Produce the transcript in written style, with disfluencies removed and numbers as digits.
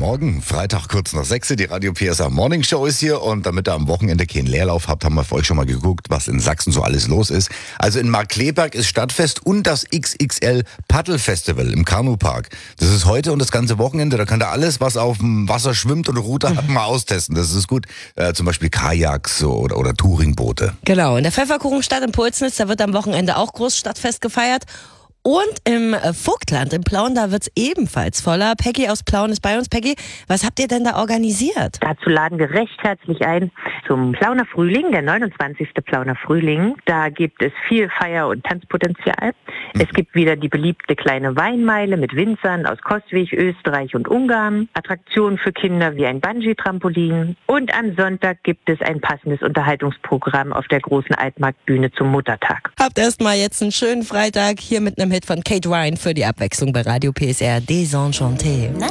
Morgen, Freitag kurz nach 6 Uhr, die Radio PSA Morning Show ist hier und damit ihr am Wochenende keinen Leerlauf habt, haben wir für euch schon mal geguckt, was in Sachsen so alles los ist. Also in Markkleeberg ist Stadtfest und das XXL Paddelfestival im Kanupark. Das ist heute und das ganze Wochenende, da könnt ihr alles, was auf dem Wasser schwimmt und Ruder hat, mal austesten. Das ist gut. Zum Beispiel Kajaks oder Touringboote. Genau, in der Pfefferkuchenstadt in Pulsnitz, da wird am Wochenende auch groß Stadtfest gefeiert. Und im Vogtland, in Plauen, da wird's ebenfalls voller. Peggy aus Plauen ist bei uns. Peggy, was habt ihr denn da organisiert? Dazu laden wir recht herzlich ein zum Plauner Frühling, der 29. Plauner Frühling. Da gibt es viel Feier- und Tanzpotenzial. Es gibt wieder die beliebte kleine Weinmeile mit Winzern aus Kostwig, Österreich und Ungarn. Attraktionen für Kinder wie ein Bungee-Trampolin. Und am Sonntag gibt es ein passendes Unterhaltungsprogramm auf der großen Altmarktbühne zum Muttertag. Habt erstmal jetzt einen schönen Freitag hier mit einem Hit von Kate Ryan für die Abwechslung bei Radio PSR Désenchanté.